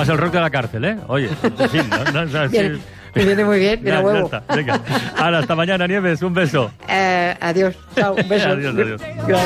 llevas el rock a la cárcel, ¿eh? Oye, en fin, ¿no? O sea, Bien, me viene muy bien, mira, huevo. Venga. Ahora, hasta mañana, Nieves, un beso. Adiós, chao, un beso. Adiós. Gracias.